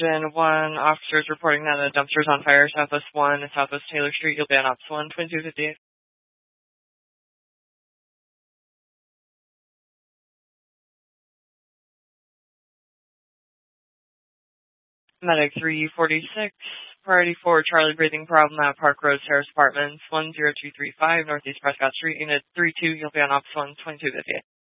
Gen 1, officers reporting that a dumpster is on fire, Southwest 1 and Southwest Taylor Street. You'll be on Ops 1, 2258. Medic 346, priority 4, Charlie breathing problem at Park Road, Terrace Apartments, 10235, Northeast Prescott Street, Unit 32. You'll be on Ops 1, 2258.